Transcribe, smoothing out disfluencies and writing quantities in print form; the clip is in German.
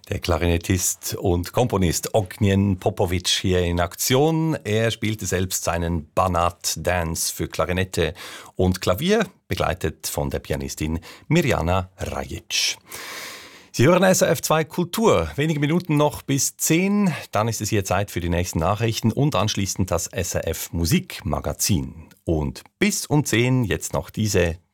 Der Klarinettist und Komponist Ognjen Popovic hier in Aktion. Er spielte selbst seinen Banat-Dance für Klarinette und Klavier, begleitet von der Pianistin Mirjana Rajic. Sie hören SRF 2 Kultur. Wenige Minuten noch bis 10. Dann ist es hier Zeit für die nächsten Nachrichten und anschließend das SRF Musikmagazin. Und bis um 10 jetzt noch diese